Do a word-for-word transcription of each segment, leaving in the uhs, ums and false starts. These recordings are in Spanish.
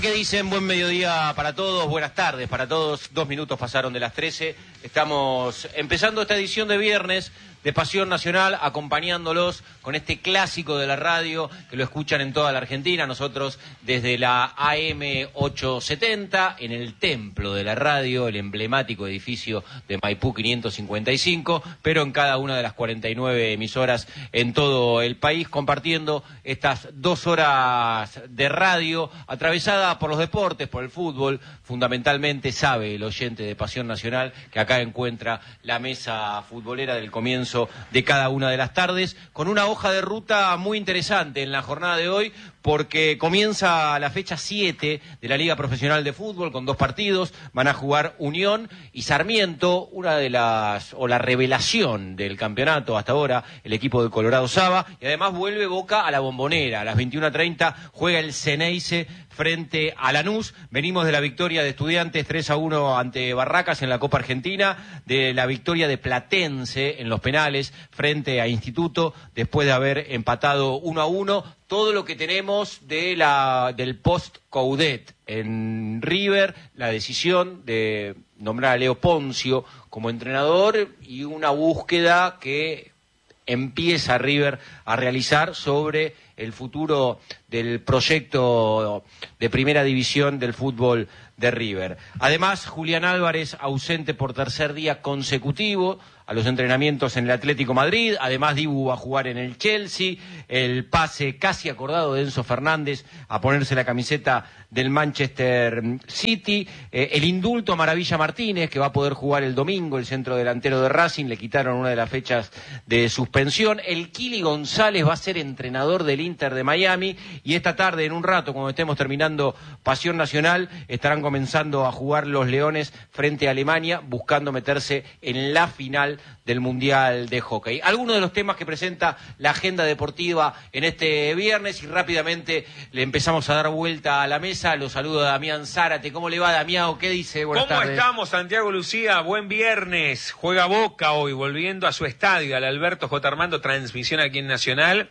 ¿Qué dicen? Buen mediodía para todos, buenas tardes para todos. Dos minutos pasaron de las trece. Estamos empezando esta edición de viernes de Pasión Nacional, acompañándolos con este clásico de la radio que lo escuchan en toda la Argentina. Nosotros desde la A M ochocientos setenta, en el templo de la radio, el emblemático edificio de Maipú quinientos cincuenta y cinco, pero en cada una de las cuarenta y nueve emisoras en todo el país, compartiendo estas dos horas de radio atravesada por los deportes, por el fútbol. Fundamentalmente sabe el oyente de Pasión Nacional que acá encuentra la mesa futbolera del comienzo de cada una de las tardes, con una hoja de ruta muy interesante en la jornada de hoy, porque comienza la fecha siete de la Liga Profesional de Fútbol con dos partidos. Van a jugar Unión y Sarmiento, una de las, o la revelación del campeonato hasta ahora, el equipo de Colorado Saba, y además vuelve Boca a la Bombonera. A las veintiuna treinta juega el Ceneice frente a Lanús. Venimos de la victoria de Estudiantes tres a uno ante Barracas en la Copa Argentina, de la victoria de Platense en los penales frente a Instituto, después de haber empatado uno a uno. Todo lo que tenemos de la del post-Coudet en River, la decisión de nombrar a Leo Poncio como entrenador y una búsqueda que empieza River a realizar sobre el futuro del proyecto de primera división del fútbol de River. Además, Julián Álvarez ausente por tercer día consecutivo a los entrenamientos en el Atlético Madrid. Además, Dibu va a jugar en el Chelsea. El pase casi acordado de Enzo Fernández a ponerse la camiseta del Manchester City. Eh, el indulto a Maravilla Martínez, que va a poder jugar el domingo, el centro delantero de Racing. Le quitaron una de las fechas de suspensión. El Kili González va a ser entrenador del Inter de Miami. Y esta tarde, en un rato, cuando estemos terminando Pasión Nacional, estarán comenzando a jugar los Leones frente a Alemania, buscando meterse en la final del Mundial de Hockey. Algunos de los temas que presenta la agenda deportiva en este viernes, y rápidamente le empezamos a dar vuelta a la mesa. Lo saludo a Damián Zárate. ¿Cómo le va, Damián? ¿Qué dice? Buenas ¿Cómo tardes. estamos, Santiago Lucía? Buen viernes. Juega Boca hoy, volviendo a su estadio, al Alberto J. Armando, transmisión aquí en Nacional.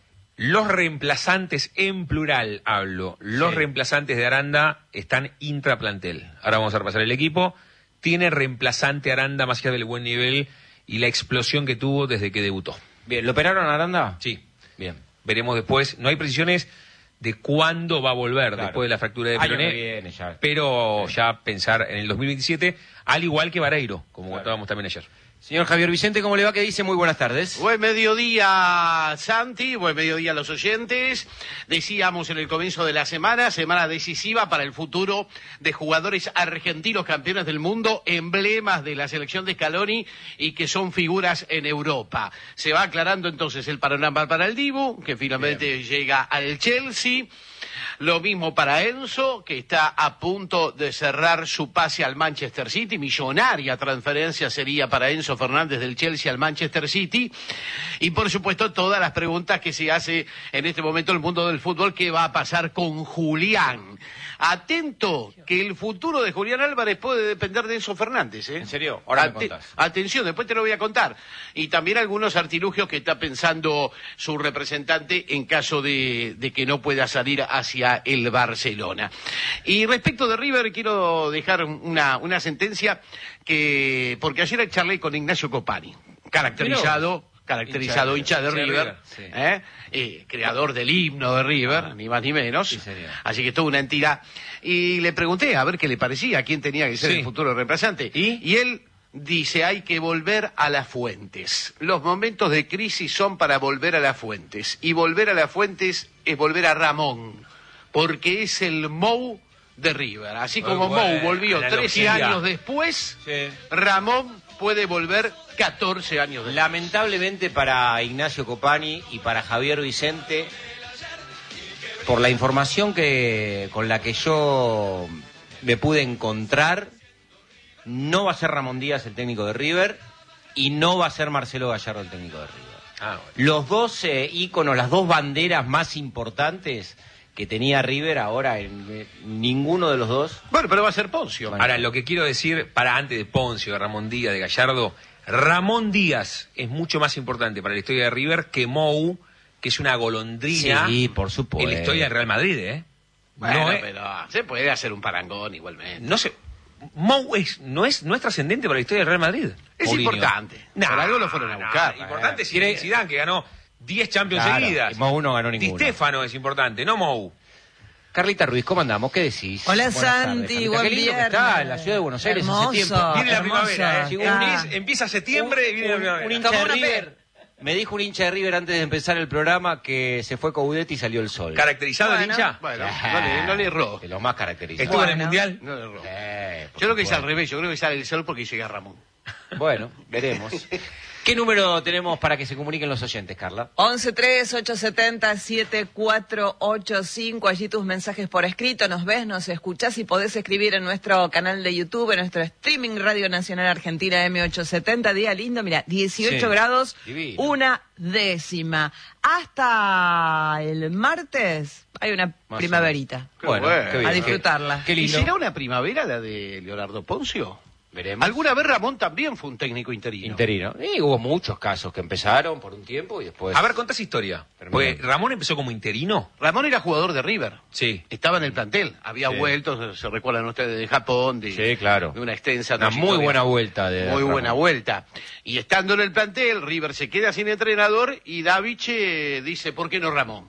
Los reemplazantes, en plural hablo, los sí. reemplazantes de Aranda están intraplantel. Ahora vamos a repasar el equipo. Tiene reemplazante Aranda, más allá del buen nivel y la explosión que tuvo desde que debutó. Bien, ¿lo operaron a Aranda? Sí. Bien. Veremos después. No hay precisiones de cuándo va a volver, claro, después de la fractura de peroné, viene ya. Pero sí. ya pensar en el dos mil veintisiete, al igual que Vareiro, como claro. contábamos también ayer. Señor Javier Vicente, ¿cómo le va? ¿Qué dice? Muy buenas tardes. Buen mediodía, Santi, buen mediodía a los oyentes. Decíamos en el comienzo de la semana, semana decisiva para el futuro de jugadores argentinos campeones del mundo, emblemas de la selección de Scaloni y que son figuras en Europa. Se va aclarando entonces el panorama para el Dibu, que finalmente Bien. llega al Chelsea. Lo mismo para Enzo, que está a punto de cerrar su pase al Manchester City. Millonaria transferencia sería para Enzo Fernández del Chelsea al Manchester City. Y por supuesto todas las preguntas que se hace en este momento el mundo del fútbol. ¿Qué va a pasar con Julián? Atento, que el futuro de Julián Álvarez puede depender de Enzo Fernández, ¿eh? ¿En serio? Ahora Ate- me contás. Atención, después te lo voy a contar. Y también algunos artilugios que está pensando su representante en caso de, de que no pueda salir hacia el Barcelona. Y respecto de River, quiero dejar una, una sentencia que, porque ayer charlé con Ignacio Copani, caracterizado... caracterizado hincha de, hincha de River, River sí. ¿eh? Eh, creador del himno de River, ah, ni más ni menos, sí, así que toda una entidad, y le pregunté a ver qué le parecía, a quién tenía que ser sí. el futuro reemplazante, ¿Y? y él dice, hay que volver a las fuentes, los momentos de crisis son para volver a las fuentes, y volver a las fuentes es volver a Ramón, porque es el Mou de River, así como bueno, Mou volvió trece años después, sí. Ramón puede volver catorce años después. Lamentablemente para Ignacio Copani y para Javier Vicente, por la información que con la que yo me pude encontrar, no va a ser Ramón Díaz el técnico de River y no va a ser Marcelo Gallardo el técnico de River. Ah, bueno. Los dos eh, íconos, las dos banderas más importantes que tenía River, ahora en, en ninguno de los dos. Bueno, pero va a ser Poncio. Bueno. Ahora, lo que quiero decir, para antes de Poncio, de Ramón Díaz, de Gallardo, Ramón Díaz es mucho más importante para la historia de River que Mou, que es una golondrina sí, por supuesto. en la historia del Real Madrid, ¿eh? Bueno, no es, pero se puede hacer un parangón igualmente. no sé, Mou es, no es, no es trascendente para la historia del Real Madrid. Es Mourinho. importante. Nah, Por algo lo fueron a nah, buscar. Importante Eh, es quiere- Zidane, que ganó diez Champions Claro, seguidas. Mou no ganó ninguno. Di Stéfano es importante, no Mou. Carlita Ruiz, ¿cómo andamos? ¿Qué decís? Hola, Buenas tardes, Santi, Carlita. buen Qué lindo que viernes. está en la ciudad de Buenos Aires Hermoso. hace tiempo. Viene la hermoso. primavera, ¿eh? Llegó un- Empieza, empieza septiembre y viene la un, primavera. un hincha Como de una River, me dijo un hincha de River antes de empezar el programa que se fue Coudet y salió el sol. ¿Caracterizado el Bueno. hincha? Bueno, no le, no le erró. De los más caracterizados. ¿Estuvo en el Bueno. Mundial? No le erró. Eh, por Yo creo que es al supuesto. revés. Yo creo que sale el sol porque llega Ramón. Bueno, veremos. ¿Qué número tenemos para que se comuniquen los oyentes, Carla? once tres ocho siete cero siete cuatro ocho cinco, allí tus mensajes por escrito, nos ves, nos escuchás y podés escribir en nuestro canal de YouTube, en nuestro streaming Radio Nacional Argentina M ochocientos setenta, día lindo, mira, dieciocho Sí, grados, divino. una décima. Hasta el martes hay una Más primaverita. Qué Bueno, bueno. qué bien. A disfrutarla. Qué ¿Y lindo. será una primavera la de Leonardo Poncio? Veremos. ¿Alguna vez Ramón también fue un técnico interino? Interino. Y hubo muchos casos que empezaron por un tiempo y después... A ver, contá esa historia. Terminó. Porque Ramón empezó como interino. Ramón era jugador de River. Sí. Estaba en el plantel. Había Sí. vuelto, se, se recuerdan ustedes, de Japón, de, Sí, claro. de una extensa Una muy trayectoria. buena vuelta de Muy Ramón. buena vuelta. Y estando en el plantel, River se queda sin entrenador y Daviche dice, ¿por qué no Ramón?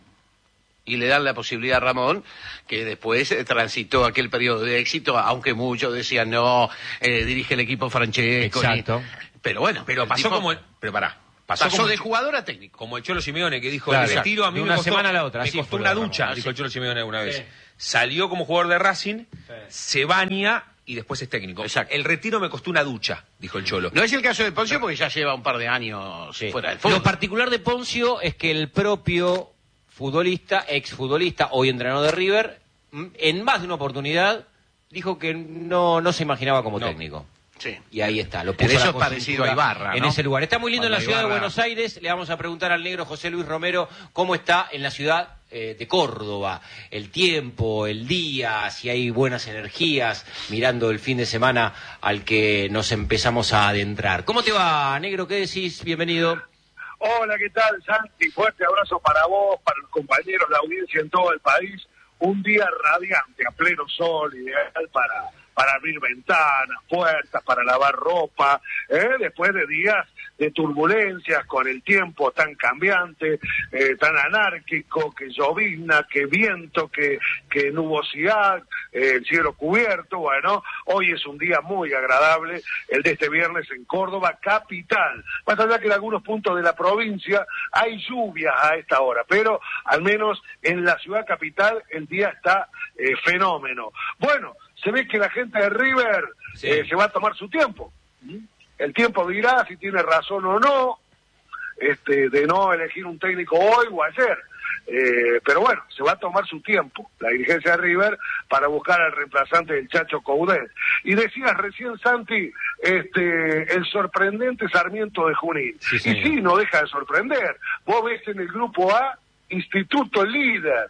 Y le dan la posibilidad a Ramón, que después eh, transitó aquel periodo de éxito, aunque muchos decían, no, eh, dirige el equipo Francesco. Exacto. Pero bueno, Pero el pasó tipo como... el- Pero pará. Pasó, pasó como, de el- jugador a técnico. como el Cholo Simeone, que dijo, Claro, el retiro a mí de me una costó, semana a la otra, me así costó fue una lo de ducha, Ramón, dijo el Cholo Simeone alguna vez. Sí. Salió como jugador de Racing, se baña y después es técnico. Exacto. El retiro me costó una ducha, dijo el Cholo. No es el caso de Poncio porque ya lleva un par de años Sí. fuera del fútbol. Lo particular de Poncio es que el propio futbolista, exfutbolista, hoy entrenador de River, m- en más de una oportunidad dijo que no, no se imaginaba como No. técnico. Sí. Y ahí está, lo En puso eso la es parecido coyuntura a Ibarra, en ¿no? ese lugar. Está muy lindo en la Cuando ciudad de Ibarra- Buenos Aires. Le vamos a preguntar al negro José Luis Romero cómo está en la ciudad eh, de Córdoba. El tiempo, el día, si hay buenas energías, mirando el fin de semana al que nos empezamos a adentrar. ¿Cómo te va, negro? ¿Qué decís? Bienvenido. Hola, ¿qué tal, Santi? Fuerte abrazo para vos, para los compañeros, la audiencia en todo el país. Un día radiante, a pleno sol, ideal para, para abrir ventanas, puertas, para lavar ropa, ¿eh? Después de días de turbulencias, con el tiempo tan cambiante, eh, tan anárquico, que llovizna, que viento, que, que nubosidad, eh, el cielo cubierto. Bueno, hoy es un día muy agradable, el de este viernes en Córdoba, capital. Más allá que en algunos puntos de la provincia hay lluvias a esta hora, pero al menos en la ciudad capital el día está eh, fenómeno. Bueno, se ve que la gente de River Sí. eh, se va a tomar su tiempo. ¿Mm? El tiempo dirá si tiene razón o no, este, de no elegir un técnico hoy o ayer. Eh, pero bueno, se va a tomar su tiempo la dirigencia de River para buscar al reemplazante del Chacho Coudet. Y decías recién, Santi, este, el sorprendente Sarmiento de Junín. Sí, y señor. sí, no deja de sorprender. Vos ves en el grupo A, Instituto Líder.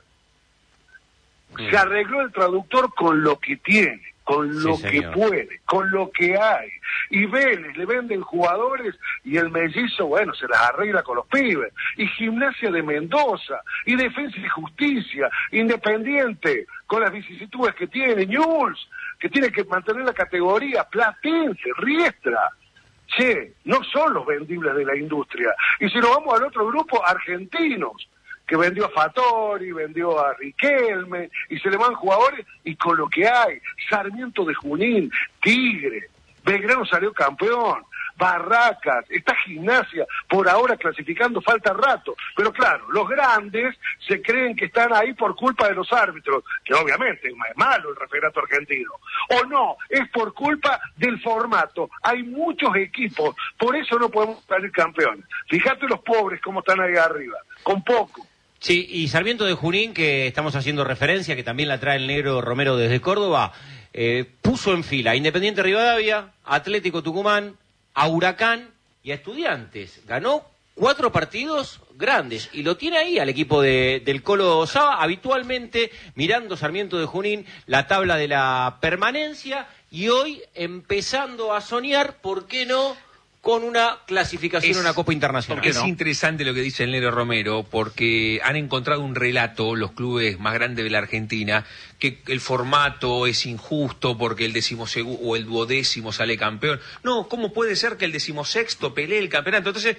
Mm. Se arregló el traductor con lo que tiene, con Sí, lo que señor. puede, con lo que hay. Y Vélez le venden jugadores y el mellizo, bueno, se las arregla con los pibes. Y Gimnasia de Mendoza, y Defensa y Justicia, Independiente, con las vicisitudes que tiene, Newell's, que tiene que mantener la categoría, Platense, Riestra. Che, no son los vendibles de la industria. Y si nos vamos al otro grupo, argentinos, que vendió a Fattori, vendió a Riquelme, y se le van jugadores, y con lo que hay, Sarmiento de Junín, Tigre, Belgrano salió campeón, Barracas, está Gimnasia, por ahora clasificando, falta rato, pero claro, los grandes se creen que están ahí por culpa de los árbitros, que obviamente es malo el referato argentino, o no, es por culpa del formato, hay muchos equipos, por eso no podemos salir campeones. Fíjate los pobres cómo están ahí arriba, con poco. Sí, y Sarmiento de Junín, que estamos haciendo referencia, que también la trae el negro Romero desde Córdoba, eh, puso en fila a Independiente Rivadavia, Atlético Tucumán, a Huracán y a Estudiantes. Ganó cuatro partidos grandes y lo tiene ahí al equipo de, del Colo Saba, habitualmente mirando Sarmiento de Junín la tabla de la permanencia y hoy empezando a soñar, ¿por qué no?, con una clasificación Es- a una Copa Internacional. Es ¿no? interesante lo que dice el Nero Romero, porque han encontrado un relato, los clubes más grandes de la Argentina, que el formato es injusto porque el decimosegundo o el duodécimo sale campeón. No, ¿cómo puede ser que el decimosexto pelee el campeonato? Entonces,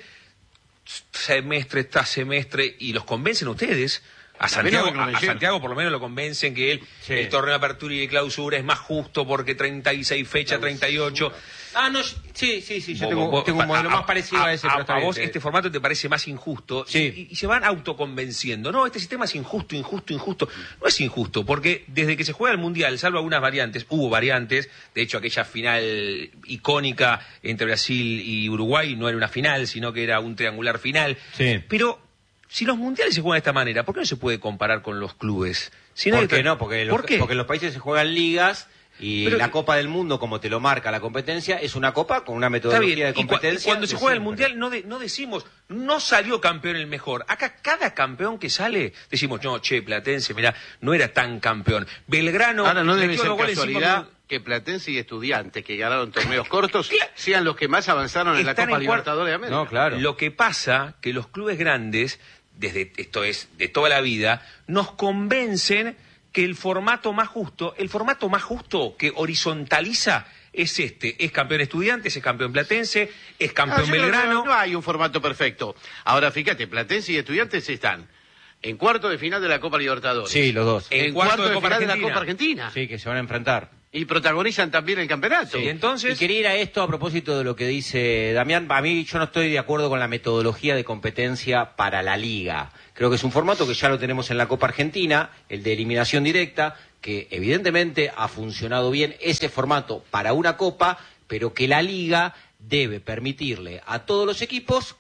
semestre tras semestre, y los convencen ustedes. A Santiago, a, a Santiago por lo menos lo convencen que él, Sí. el torneo de apertura y de clausura es más justo porque treinta y seis fechas, treinta y ocho. Ah, no, sí, sí, sí, yo Vos- tengo, vos- tengo un modelo a- más parecido a, ese. A, pero está a bien, vos sí. este formato te parece más injusto Sí. y, y se van autoconvenciendo. No, este sistema es injusto, injusto, injusto. No es injusto, porque desde que se juega el Mundial, salvo algunas variantes, hubo variantes, de hecho aquella final icónica entre Brasil y Uruguay no era una final, sino que era un triangular final. Sí. Pero si los mundiales se juegan de esta manera, ¿por qué no se puede comparar con los clubes? Si no ¿Por hay qué otra- no? Porque, ¿Por los, qué? porque en los países se juegan ligas y Pero- la Copa del Mundo, como te lo marca la competencia, es una copa con una Está metodología bien, de y cua- y competencia. cuando se de juega el siempre. Mundial no, de- no decimos, no salió campeón el mejor. Acá cada campeón que sale, decimos, no, che, Platense, mirá, no era tan campeón. Belgrano Ahora no debe metió ser los goles en cinco casualidad minutos. que Platense y Estudiantes, que ganaron torneos cortos, sean los que más avanzaron en la Están Copa en cuarto- Libertadores de América. No, claro. Lo que pasa que los clubes grandes, desde esto es de toda la vida, nos convencen que el formato más justo, el formato más justo que horizontaliza es este, es campeón Estudiantes, es campeón Platense, es No, campeón yo creo que Belgrano. No, no hay un formato perfecto. Ahora, fíjate, Platense y Estudiantes están en cuarto de final de la Copa Libertadores. Sí, los dos. En En, cuarto cuarto de de, Copa final de la Argentina. Copa Argentina. Sí, que se van a enfrentar. Y protagonizan también el campeonato. Y entonces, Y quería ir a esto a propósito de lo que dice Damián. A mí yo no estoy de acuerdo con la metodología de competencia para la liga. Creo que es un formato que ya lo tenemos en la Copa Argentina, el de eliminación directa, que evidentemente ha funcionado bien ese formato para una copa, pero que la liga debe permitirle a todos los equipos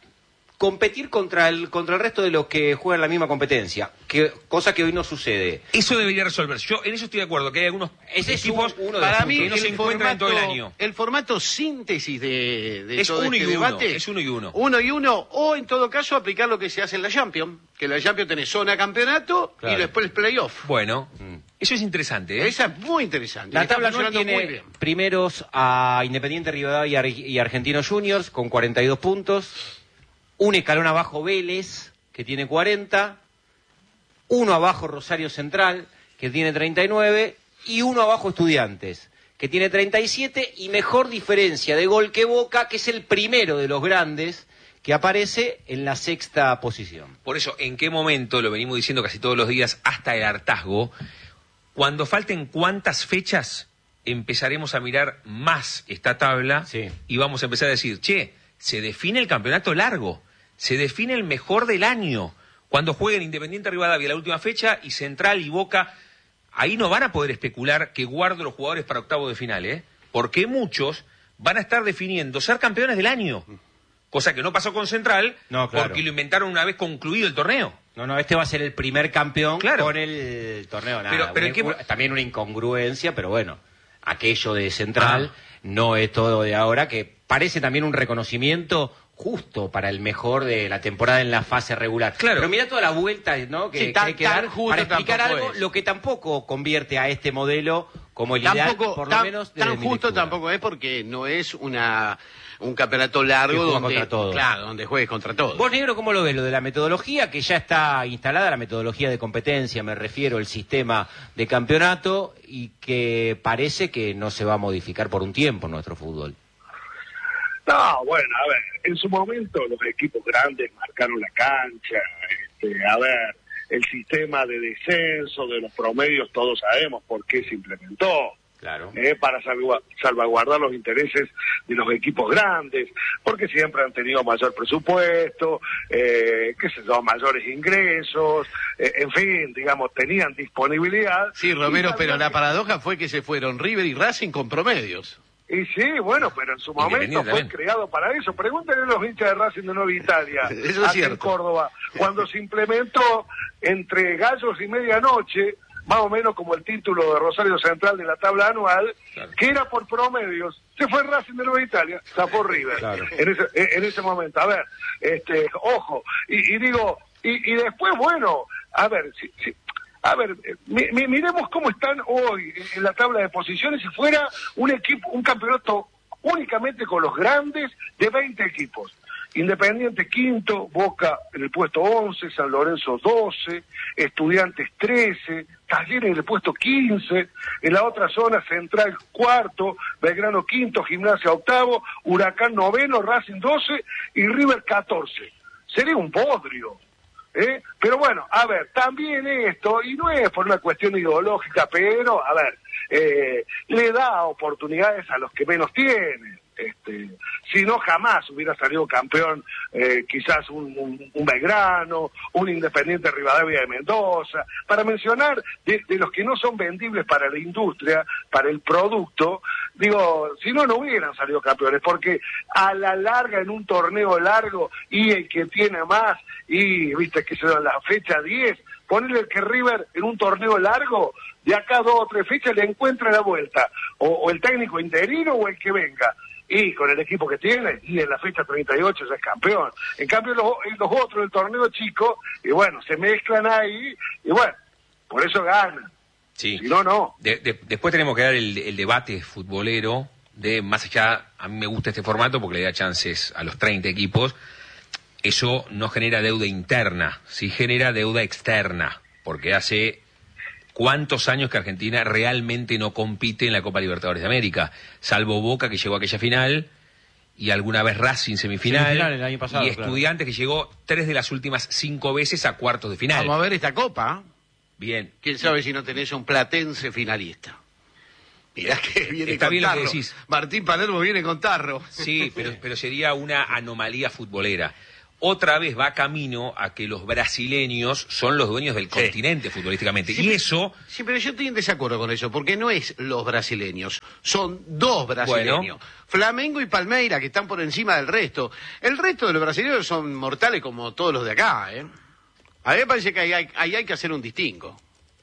competir contra el contra el resto de los que juegan la misma competencia, que cosa que hoy no sucede. eso debería resolverse. Yo en eso estoy de acuerdo, que hay algunos Ese es equipos uno de los Para mí, que no se el encuentran en todo el formato, año. el formato síntesis de, de Es todo uno este y uno, debate es uno y uno. Uno y uno, o en todo caso aplicar lo que se hace en la Champions, que en la Champions tenés zona campeonato Claro. y después el playoff. Bueno, Mm. eso es interesante, ¿eh? Esa es muy interesante. La Está tabla anual funcionando muy tiene bien. primeros a Independiente Rivadavia y Ar- y Argentinos Juniors con cuarenta y dos puntos, un escalón abajo Vélez, que tiene cuarenta, uno abajo Rosario Central, que tiene treinta y nueve, y uno abajo Estudiantes, que tiene treinta y siete, y mejor diferencia de gol que Boca, que es el primero de los grandes, que aparece en la sexta posición. Por eso, ¿en qué momento, lo venimos diciendo casi todos los días, hasta el hartazgo, cuando falten cuántas fechas, empezaremos a mirar más esta tabla Sí. y vamos a empezar a decir, che, se define el campeonato largo, se define el mejor del año. Cuando jueguen Independiente Rivadavia la última fecha y Central y Boca, ahí no van a poder especular que guardo los jugadores para octavo de final, ¿eh? Porque muchos van a estar definiendo ser campeones del año. Cosa que no pasó con Central, No, claro. porque lo inventaron una vez concluido el torneo. No, no, este va a ser el primer campeón Claro. con el torneo. Nada, Pero- pero una- ¿qué- una- también una incongruencia, pero bueno, aquello de Central no es todo de ahora, que parece también un reconocimiento justo para el mejor de la temporada en la fase regular. Claro. Pero mira toda la vuelta, ¿no? Que, Sí, que tan- hay que tan dar justo para explicar tampoco algo, es. lo que tampoco convierte a este modelo como el ideal, Tampoco, por lo tan, menos tan desde mi justo lectura. tampoco es porque no es una un campeonato Que largo juega donde contra todos. claro, donde juegues contra todos. Vos, Negro, ¿cómo lo ves? Lo de la metodología, que ya está instalada, la metodología de competencia, me refiero al sistema de campeonato, y que parece que no se va a modificar por un tiempo en nuestro fútbol. No, bueno, a ver, en su momento los equipos grandes marcaron la cancha, este, a ver, el sistema de descenso de los promedios todos sabemos por qué se implementó. Claro. Eh, para salva- salvaguardar los intereses de los equipos grandes, porque siempre han tenido mayor presupuesto, eh, qué sé yo, mayores ingresos, eh, en fin, digamos, tenían disponibilidad. Sí, Romero, Y pero sabían la que- paradoja fue que se fueron River y Racing con promedios. Y sí, bueno, pero en su momento Independiente fue también. creado para eso. Pregúntenle a los hinchas de Racing de Nueva Italia, Eso es acá en cierto. Córdoba, cuando se implementó entre gallos y medianoche, más o menos como el título de Rosario Central de la tabla anual, Claro. que era por promedios. Se fue Racing de Nueva Italia, zafó River Claro. en, ese, en ese momento. A ver, este, ojo, y, y digo, y, y después, bueno, a ver, si, si- a ver, eh, mi- mi- miremos cómo están hoy en la tabla de posiciones si fuera un equipo, un campeonato únicamente con los grandes de veinte equipos. Independiente quinto, Boca en el puesto once, San Lorenzo doce, Estudiantes trece, Talleres en el puesto quince, en la otra zona Central cuarto, Belgrano quinto, Gimnasia octavo, Huracán noveno, Racing doce y River catorce. Sería un bodrio. ¿Eh? Pero bueno, a ver, también esto, y no es por una cuestión ideológica, pero, a ver, eh, le da oportunidades a los que menos tienen. Este, si no, jamás hubiera salido campeón eh, quizás un, un, un Belgrano, un Independiente Rivadavia de Mendoza, para mencionar de, de los que no son vendibles para la industria, para el producto. Digo, si no, no hubieran salido campeones, porque a la larga, en un torneo largo, y el que tiene más, y viste que se da la fecha diez, ponerle que River en un torneo largo, de acá dos o tres fechas le encuentra la vuelta, o, o el técnico interino o el que venga. Y con el equipo que tiene, y en la fecha treinta y ocho ya es campeón. En cambio, los, los otros del torneo chico, y bueno, se mezclan ahí, y bueno, por eso ganan. Sí. Si no, no. De, de, después tenemos que dar el, el debate futbolero, de más allá, a mí me gusta este formato porque le da chances a los treinta equipos. Eso no genera deuda interna, sí genera deuda externa, porque hace cuántos años que Argentina realmente no compite en la Copa Libertadores de América, salvo Boca, que llegó a aquella final, y alguna vez Racing semifinal, Semifinal el año pasado, y Estudiantes, claro, que llegó tres de las últimas cinco veces a cuartos de final. Vamos a ver esta Copa. Bien. ¿Quién sabe si no tenés un platense finalista? Mirá que viene Está con bien lo tarro. que decís. Martín Palermo viene con tarro. Sí, pero, pero sería una anomalía futbolera. Otra vez va camino a que los brasileños son los dueños del Sí. continente futbolísticamente. Sí, y pero- eso, Sí, pero yo estoy en desacuerdo con eso, porque no es los brasileños, son dos brasileños. Bueno. Flamengo y Palmeira, que están por encima del resto. El resto de los brasileños son mortales como todos los de acá, ¿eh? A mí me parece que ahí hay, ahí hay que hacer un distingo.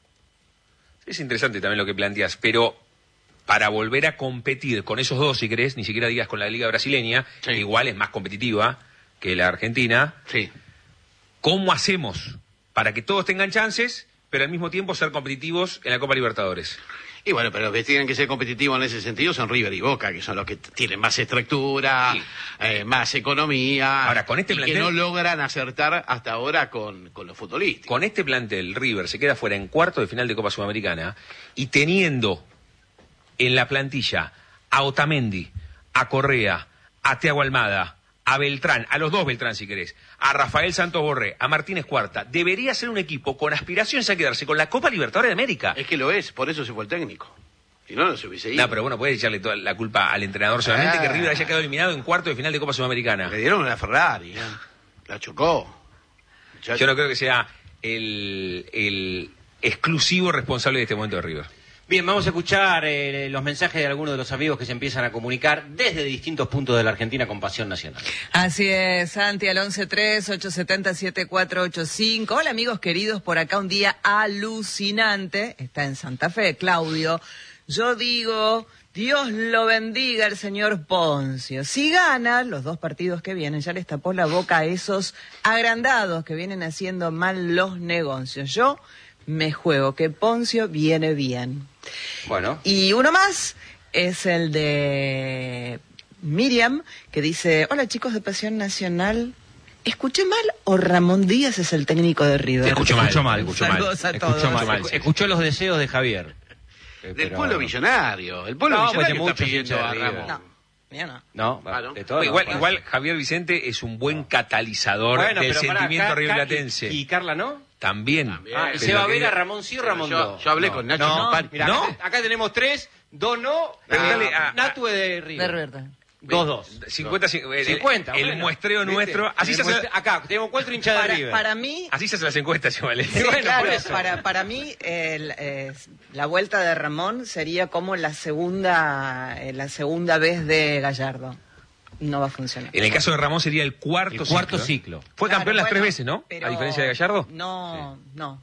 es interesante también lo que planteas, pero para volver a competir con esos dos, si querés, ni siquiera digas con la liga brasileña, Sí. que igual es más competitiva que la argentina, Sí. ¿cómo hacemos para que todos tengan chances, pero al mismo tiempo ser competitivos en la Copa Libertadores? Y bueno, pero los que tienen que ser competitivos en ese sentido son River y Boca, que son los que t- tienen más estructura, Sí. eh, más economía. Ahora, con este y que plantel- no logran acertar hasta ahora con, con los futbolistas. Con este plantel, River se queda fuera en cuarto de final de Copa Sudamericana y teniendo en la plantilla a Otamendi, a Correa, a Thiago Almada, a Beltrán, a los dos Beltrán si querés, a Rafael Santos Borré, a Martínez Cuarta, debería ser un equipo con aspiraciones a quedarse con la Copa Libertadores de América. Es que lo es, por eso se fue el técnico. Si no, no se hubiese ido. No, pero bueno, puedes echarle toda la culpa al entrenador solamente Ah. que River haya quedado eliminado en cuarto de final de Copa Sudamericana. Le dieron una Ferrari, ¿eh? La chocó. Muchacho. Yo no creo que sea el, el exclusivo responsable de este momento de River. Bien, vamos a escuchar eh, los mensajes de algunos de los amigos que se empiezan a comunicar desde distintos puntos de la Argentina con Pasión Nacional. Así es, Santi, al once tres, ocho siete cero, siete cuatro ocho cinco. Hola, amigos queridos, por acá un día alucinante. Está en Santa Fe, Claudio. Yo digo, Dios lo bendiga el señor Poncio. Si gana los dos partidos que vienen, ya les tapó la boca a esos agrandados que vienen haciendo mal los negocios. Yo me juego que Poncio viene bien. Bueno, Y uno más es el de Miriam, que dice, hola chicos de Pasión Nacional, ¿escuché mal o Ramón Díaz es el técnico de River? Escucho mal, Escucho mal, escucho mal. Saludos a escuchó, todos. mal, mal, escu- sí. escuchó los deseos de Javier. Eh, Del pero- pueblo millonario. El pueblo No, millonario pues de está muchos pidiendo hinchas a de River. Ramón. No, mío no. No, Ah, ¿no? de todo. igual, no, igual Javier Vicente es un buen catalizador Bueno, del pero pará, sentimiento Ca- rivelatense. Ca- ¿Y Carla no? También. También. Ah, ¿y Pero se va a que ver diga- a Ramón sí o Ramón Yo- no? yo hablé No. con Nacho No, Campari. mira, ¿No? acá, acá tenemos tres, dos no, Pregúntale eh, a- Natu es de De River. River. Dos, dos. cincuenta, el, cincuenta. el bueno. muestreo ¿Viste? nuestro. Así El se, hace, muestre- Acá tenemos cuatro hinchas de Para, River. para mí, así se hacen las encuestas, igual. ¿eh? sí, bueno, claro, por eso. para, para mí el, eh, la vuelta de Ramón sería como la segunda, eh, la segunda vez de Gallardo. No va a funcionar. En el caso de Ramón sería el cuarto El cuarto ciclo. ciclo. Fue Claro, campeón las bueno, tres veces, ¿no? pero A diferencia de Gallardo. No, no.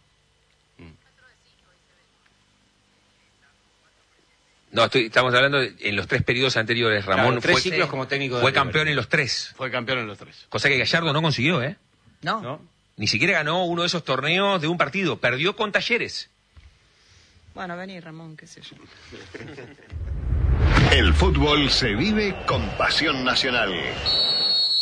No, estoy, estamos hablando de- en los tres periodos anteriores. Ramón Claro, tres fue, ciclos sí. como técnico de fue River. campeón en los tres. Fue campeón en los tres. Cosa que Gallardo no consiguió, ¿eh? No. ¿No? Ni siquiera ganó uno de esos torneos de un partido. Perdió con Talleres. Bueno, vení, Ramón, qué sé yo. El fútbol se vive con pasión nacional.